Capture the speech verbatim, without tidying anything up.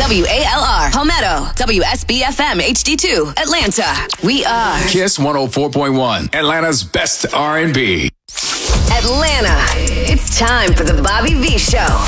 W A L R, Palmetto, W S B F M H D two, Atlanta. We are Kiss one oh four point one, Atlanta's best R and B. Atlanta. It's time for the Bobby V Show.